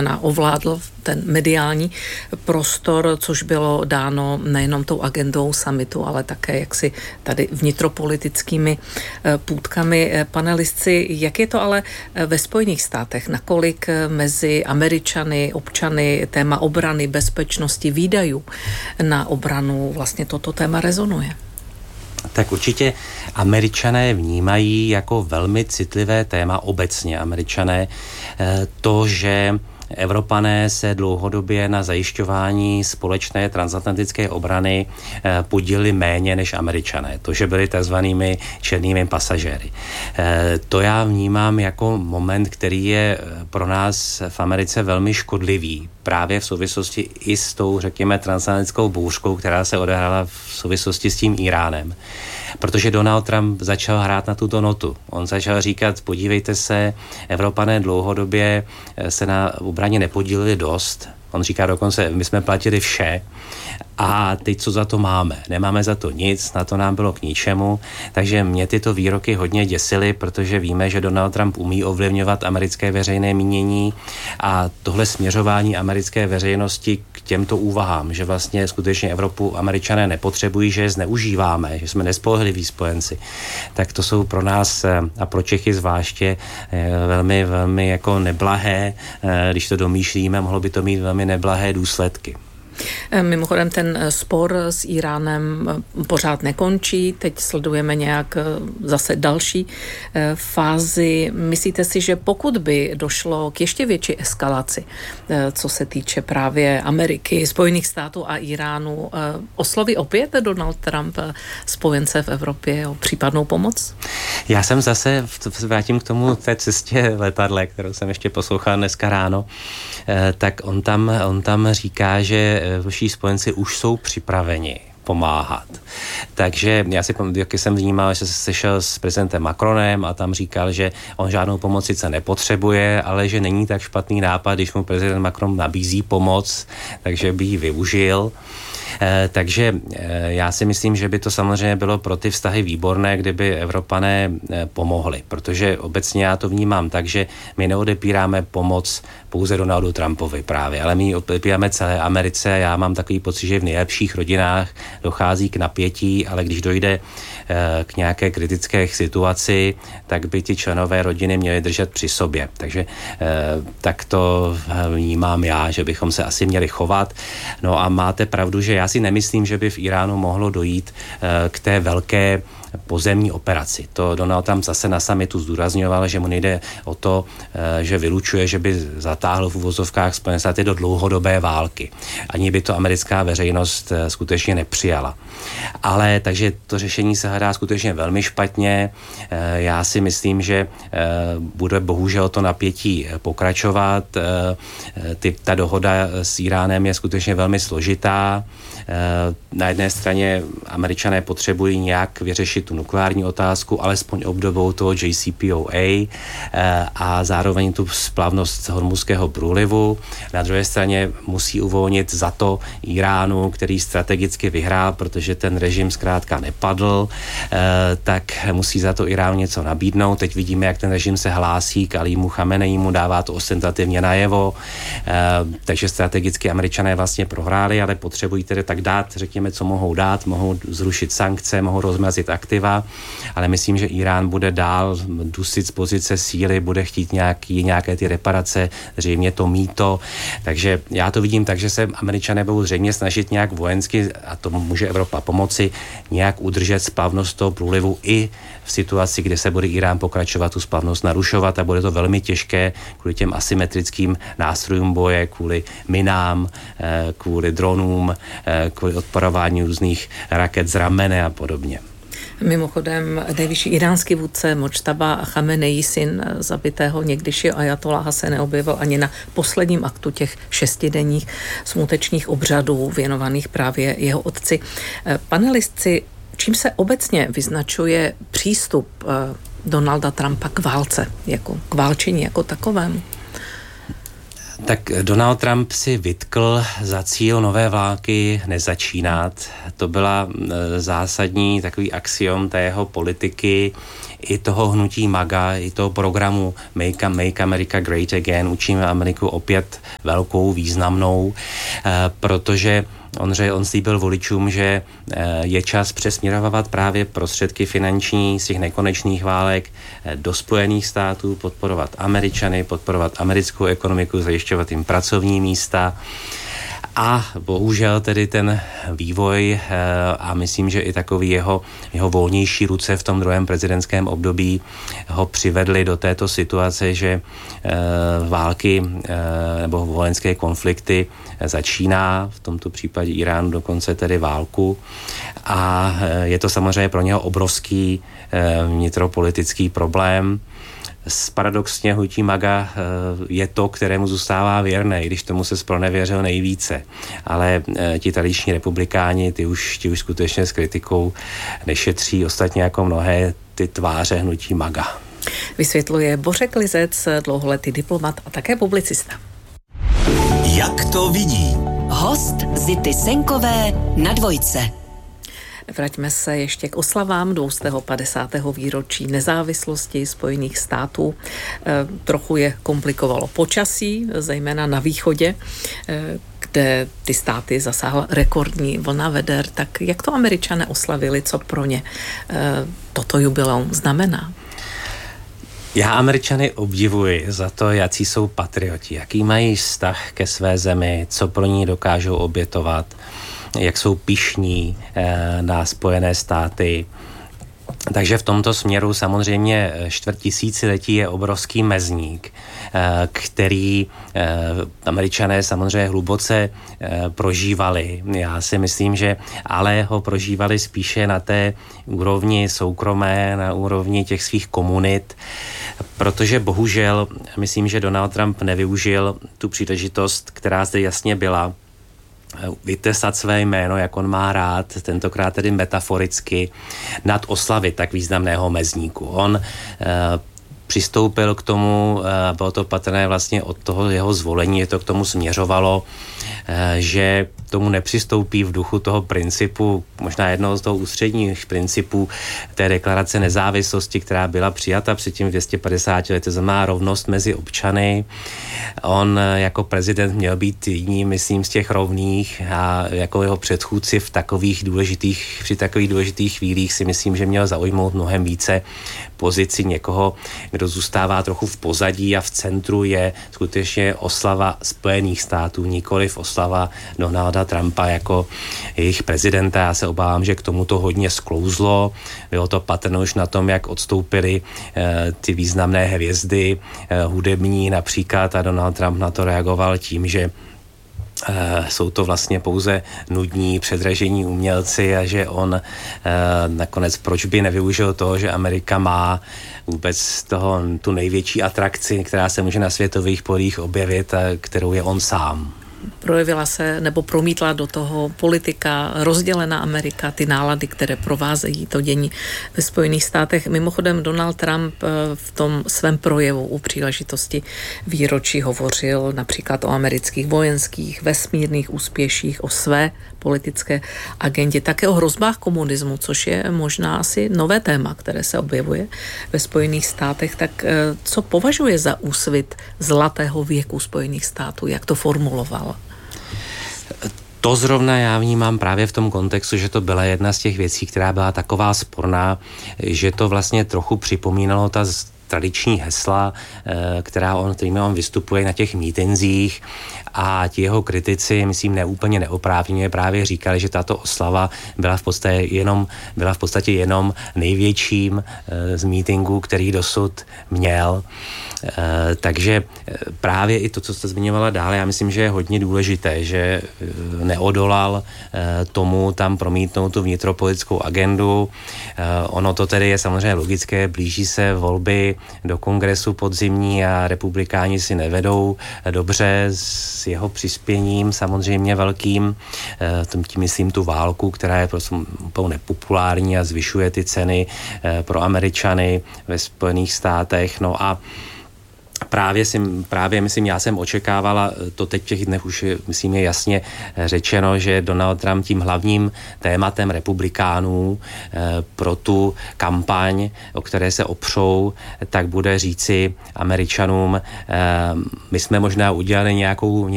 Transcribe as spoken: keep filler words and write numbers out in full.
znamená ovládl ten mediální prostor, což bylo dáno nejenom tou agendou summitu, ale také jaksi tady vnitropolitickými půtkami. Panelistci, jak je to ale ve Spojených státech? Nakolik mezi Američany, občany téma obrany, bezpečnosti, výdajů na obranu vlastně toto téma rezonuje? Tak určitě Američané vnímají jako velmi citlivé téma obecně. Američané to, že Evropané se dlouhodobě na zajišťování společné transatlantické obrany podíleli méně než Američané. To, že byli takzvanými černými pasažéry. To já vnímám jako moment, který je pro nás v Americe velmi škodlivý. Právě v souvislosti i s tou, řekněme, transatlantickou bouřkou, která se odehrála v souvislosti s tím Iránem. Protože Donald Trump začal hrát na tuto notu. On začal říkat, podívejte se, Evropané dlouhodobě se na obraně nepodíleli dost. On říká dokonce, my jsme platili vše a teď co za to máme? Nemáme za to nic, na to nám bylo k ničemu, takže mě tyto výroky hodně děsily, protože víme, že Donald Trump umí ovlivňovat americké veřejné mínění a tohle směřování americké veřejnosti k těmto úvahám, že vlastně skutečně Evropu Američané nepotřebují, že je zneužíváme, že jsme nespolehliví spojenci, tak to jsou pro nás a pro Čechy zvláště velmi, velmi jako neblahé, když to domýšlíme, mohlo by to mít velmi neblahé důsledky. Mimochodem ten spor s Iránem pořád nekončí, teď sledujeme nějak zase další fázi. Myslíte si, že pokud by došlo k ještě větší eskalaci, co se týče právě Ameriky, Spojených států a Iránu, osloví opět Donald Trump spojence v Evropě o případnou pomoc? Já jsem zase, vrátím k tomu té cestě letadle, kterou jsem ještě poslouchal dneska ráno, tak on tam, on tam říká, že vší spojenci už jsou připraveni pomáhat. Takže já si pamatuju, jak jsem vnímal, že se sešel s prezidentem Macronem a tam říkal, že on žádnou pomoc sice nepotřebuje, ale že není tak špatný nápad, když mu prezident Macron nabízí pomoc, takže by ji využil. Eh, takže eh, já si myslím, že by to samozřejmě bylo pro ty vztahy výborné, kdyby Evropané eh, pomohli, protože obecně já to vnímám tak, že my neodepíráme pomoc pouze Donaldu Trumpovi právě, ale my ji odepíráme celé Americe. Já mám takový pocit, že v nejlepších rodinách dochází k napětí, ale když dojde eh, k nějaké kritické situaci, tak by ti členové rodiny měli držet při sobě. Takže eh, tak to vnímám já, že bychom se asi měli chovat. No a máte pravdu, že já si nemyslím, že by v Iránu mohlo dojít uh, k té velké pozemní operaci. To Donald Trump zase na summitu zdůrazňoval, že mu nejde o to, uh, že vylučuje, že by zatáhl v uvozovkách Spojené státy do dlouhodobé války. Ani by to americká veřejnost uh, skutečně nepřijala. Ale takže to řešení se hledá skutečně velmi špatně. Uh, já si myslím, že uh, bude bohužel to napětí pokračovat. Uh, ty, ta dohoda s Iránem je skutečně velmi složitá. Na jedné straně Američané potřebují nějak vyřešit tu nukleární otázku, alespoň obdobou toho J C P O A a zároveň tu splavnost Hormuzského průlivu. Na druhé straně musí uvolnit za to Iránu, který strategicky vyhrál, protože ten režim zkrátka nepadl, tak musí za to Iránu něco nabídnout. Teď vidíme, jak ten režim se hlásí k Alímu Chamenejímu, dává to ostentativně najevo, takže strategicky Američané vlastně prohráli, ale potřebují tedy tak dát, řekněme, co mohou dát, mohou zrušit sankce, mohou rozmrazit aktiva, ale myslím, že Irán bude dál dusit z pozice síly, bude chtít nějaký, nějaké ty reparace, zřejmě to mýto, takže já to vidím tak, že se Američané budou zřejmě snažit nějak vojensky, a to může Evropa pomoci, nějak udržet splavnost toho průlivu i v situaci, kde se bude Irán pokračovat tu splavnost narušovat a bude to velmi těžké kvůli těm asymetrickým nástrojům boje, kvůli minám, kvůli dronům, kvůli odporování různých raket z ramene a podobně. Mimochodem, nejvyšší iránský vůdce Mojtaba Chameneí, syn zabitého někdyžšího ajatoláha, se neobjevil ani na posledním aktu těch šestidenních smutečných obřadů věnovaných právě jeho otci. Panelistci, čím se obecně vyznačuje přístup Donalda Trumpa k válce, jako k válčení jako takovému? Tak Donald Trump si vytkl za cíl nové války nezačínat. To byla zásadní takový axiom té jeho politiky. i toho hnutí MAGA, i toho programu Make, Make America Great Again, učíme Ameriku opět velkou, významnou, protože On, on slíbil voličům, že je čas přesměrovat právě prostředky finanční z těch nekonečných válek do Spojených států, podporovat Američany, podporovat americkou ekonomiku, zajišťovat jim pracovní místa. A bohužel tedy ten vývoj a myslím, že i takový jeho, jeho volnější ruce v tom druhém prezidentském období ho přivedli do této situace, že války nebo vojenské konflikty začíná, v tomto případě Iránu dokonce tedy válku, a je to samozřejmě pro něho obrovský vnitropolitický problém. Paradoxně hnutí MAGA je to, kterému zůstává věrné, když tomu se zpronevěřil nejvíce. Ale ti tradiční republikáni, ty už, ty už skutečně s kritikou nešetří, ostatně jako mnohé ty tváře hnutí MAGA. Vysvětluje Bořek Lizec, dlouholetý diplomat a také publicista. Jak to vidí? Host Zity Senkové na Dvojce. Vraťme se ještě k oslavám dvouset padesátého výročí nezávislosti Spojených států. E, trochu je komplikovalo počasí, zejména na východě, e, kde ty státy zasáhla rekordní vlna veder. Tak jak to Američané oslavili, co pro ně e, toto jubileum znamená? Já Američany obdivuji za to, jaký jsou patrioti, jaký mají vztah ke své zemi, co pro ní dokážou obětovat, jak jsou pyšní eh, na Spojené státy. Takže v tomto směru samozřejmě čtvrt tisíciletí je obrovský mezník, eh, který eh, Američané samozřejmě hluboce eh, prožívali. Já si myslím, že ale ho prožívali spíše na té úrovni soukromé, na úrovni těch svých komunit, protože bohužel myslím, že Donald Trump nevyužil tu příležitost, která zde jasně byla, vytesat své jméno, jak on má rád, tentokrát tedy metaforicky, nad oslavy tak významného mezníku. On eh, přistoupil k tomu, eh, bylo to patrné vlastně od toho jeho zvolení, je to k tomu směřovalo, eh, že tomu nepřistoupí v duchu toho principu, možná jednoho z toho ústředních principů té deklarace nezávislosti, která byla přijata před tím dvě stě padesáti lety, znamená rovnost mezi občany. On jako prezident měl být jedním, myslím, z těch rovných a jako jeho předchůdci v takových důležitých, při takových důležitých chvílích si myslím, že měl zaujmout mnohem více pozici někoho, kdo zůstává trochu v pozadí a v centru je skutečně oslava Spojených států, nikoliv oslava Donalda Trumpa jako jejich prezidenta. Já se obávám, že k tomu to hodně sklouzlo. Bylo to patrné už na tom, jak odstoupily eh, ty významné hvězdy eh, hudební například, a Donald Trump na to reagoval tím, že Uh, jsou to vlastně pouze nudní, předražení umělci a že on uh, nakonec proč by nevyužil toho, že Amerika má vůbec toho, tu největší atrakci, která se může na světových polích objevit, a kterou je on sám. Projevila se nebo promítla do toho politika, rozdělená Amerika, ty nálady, které provázejí to dění ve Spojených státech. Mimochodem Donald Trump v tom svém projevu u příležitosti výročí hovořil například o amerických vojenských, vesmírných úspěších, o své politické agendě, také o hrozbách komunismu, což je možná asi nové téma, které se objevuje ve Spojených státech. Tak co považuje za úsvit zlatého věku Spojených států? Jak to formuloval? To zrovna já vnímám právě v tom kontextu, že to byla jedna z těch věcí, která byla taková sporná, že to vlastně trochu připomínalo ta tradiční hesla, která on, kterými on vystupuje na těch mítinzích, a ti jeho kritici, myslím, neúplně neoprávněně právě říkali, že tato oslava byla v podstatě jenom, byla v podstatě jenom největším z mítinků, který dosud měl. Takže právě i to, co jste zmiňovala dále, já myslím, že je hodně důležité, že neodolal tomu tam promítnout tu vnitropolitickou agendu. Ono to tedy je samozřejmě logické, blíží se volby do kongresu podzimní a republikáni si nevedou dobře s jeho přispěním samozřejmě velkým, tím myslím tu válku, která je prostě úplně nepopulární a zvyšuje ty ceny pro Američany ve Spojených státech. No a Právě, si, právě myslím, já jsem očekávala, to teď v těch dnech už je, myslím, je jasně řečeno, že Donald Trump tím hlavním tématem republikánů eh, pro tu kampaň, o které se opřou, tak bude říci Američanům, eh, my jsme možná udělali nějakou